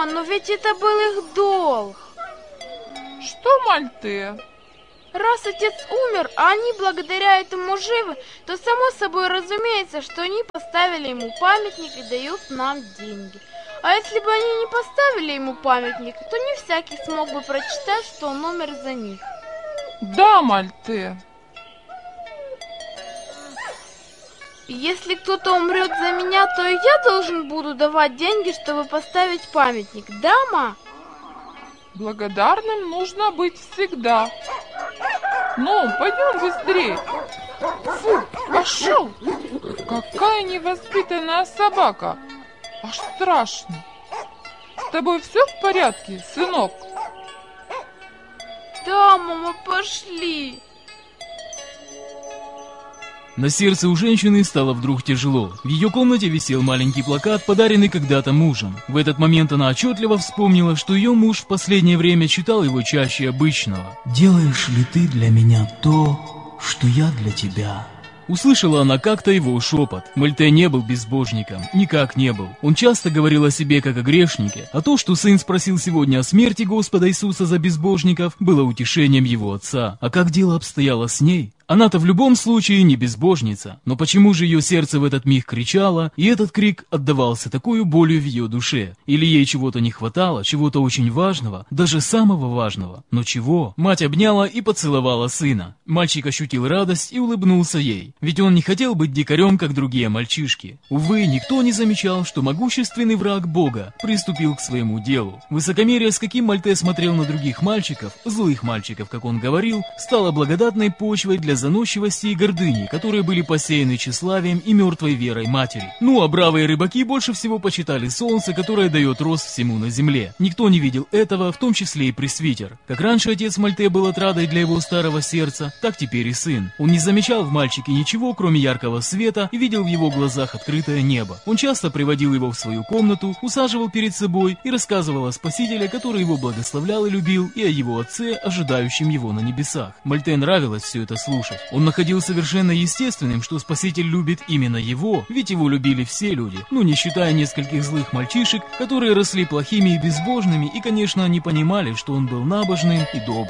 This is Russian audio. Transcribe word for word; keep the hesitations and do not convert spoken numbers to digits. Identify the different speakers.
Speaker 1: Но ведь это был их долг.
Speaker 2: Что, Мальте?
Speaker 1: Раз отец умер, а они благодаря этому живы, то само собой разумеется, что они поставили ему памятник и дают нам деньги. А если бы они не поставили ему памятник, то не всякий смог бы прочитать, что он умер за них.
Speaker 2: Да, Мальте.
Speaker 1: Если кто-то умрет за меня, то и я должен буду давать деньги, чтобы поставить памятник, да, ма?
Speaker 2: Благодарным нужно быть всегда. Ну, пойдем быстрее. Фу, пошел. Какая невоспитанная собака. Аж страшно. С тобой все в порядке, сынок?
Speaker 1: Да, мама, пошли.
Speaker 3: На сердце у женщины стало вдруг тяжело. В ее комнате висел маленький плакат, подаренный когда-то мужем. В этот момент она отчетливо вспомнила, что ее муж в последнее время читал его чаще обычного.
Speaker 4: «Делаешь ли ты для меня то, что я для тебя?»
Speaker 3: Услышала она как-то его шепот. Мальте не был безбожником, никак не был. Он часто говорил о себе как о грешнике, а то, что сын спросил сегодня о смерти Господа Иисуса за безбожников, было утешением его отца. А как дело обстояло с ней? Она-то в любом случае не безбожница, но почему же ее сердце в этот миг кричало, и этот крик отдавался такой болью в ее душе? Или ей чего-то не хватало, чего-то очень важного, даже самого важного? Но чего? Мать обняла и поцеловала сына. Мальчик ощутил радость и улыбнулся ей, ведь он не хотел быть дикарем, как другие мальчишки. Увы, никто не замечал, что могущественный враг Бога приступил к своему делу. Высокомерие, с каким Мальте смотрел на других мальчиков, злых мальчиков, как он говорил, стало благодатной почвой для заносчивости и гордыни, которые были посеяны тщеславием и мертвой верой матери. Ну а бравые рыбаки больше всего почитали солнце, которое дает рост всему на земле. Никто не видел этого, в том числе и пресвитер. Как раньше отец Мальте был отрадой для его старого сердца, так теперь и сын. Он не замечал в мальчике ничего, кроме яркого света, и видел в его глазах открытое небо. Он часто приводил его в свою комнату, усаживал перед собой и рассказывал о Спасителе, который его благословлял и любил, и о его отце, ожидающем его на небесах. Мальте нравилось все это слушать. Он находил совершенно естественным, что Спаситель любит именно его, ведь его любили все люди, ну не считая нескольких злых мальчишек, которые росли плохими и безбожными и, конечно, не понимали, что он был набожным и добрым.